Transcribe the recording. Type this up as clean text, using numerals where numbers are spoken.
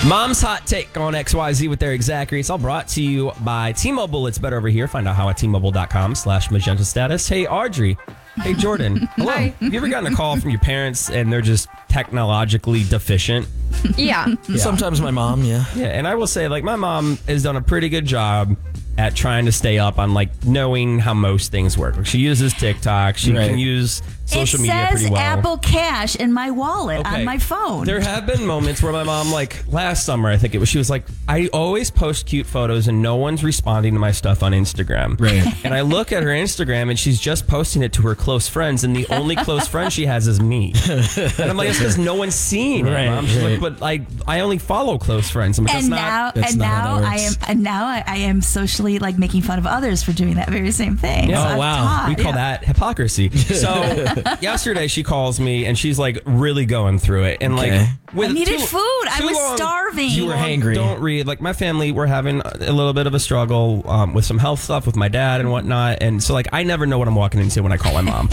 Mom's Hot Take on XYZ with Eric Zachary. It's all brought to you by T-Mobile. It's better over here. Find out how at T-Mobile.com/magenta status. Hey, Audrey. Hey, Jordan. Hello. Hi. Have you ever gotten a call from your parents and they're just technologically deficient? Yeah. Sometimes my mom, yeah. Yeah, and I will say, like, my mom has done a pretty good job at trying to stay up on, like, knowing how most things work. Like, she uses TikTok. She can use social media pretty well. It says Apple Cash in my wallet on my phone. There have been moments where my mom, like, last summer, I think it was, she was like, I always post cute photos and no one's responding to my stuff on Instagram. Right. And I look at her Instagram and she's just posting it to her close friends, and the only close friend she has is me. And I'm like, it's because no one's seeing it, Mom. She's like, but I only follow close friends. I'm like, now I am socially like making fun of others for doing that very same thing. Yeah. So Oh, wow. We call that hypocrisy. So yesterday she calls me and she's like really going through it. And like, I needed food. I was starving. You were hangry. Don't read. Like, my family, we're having a little bit of a struggle with some health stuff with my dad and whatnot. And so, like, I never know what I'm walking into when I call my mom.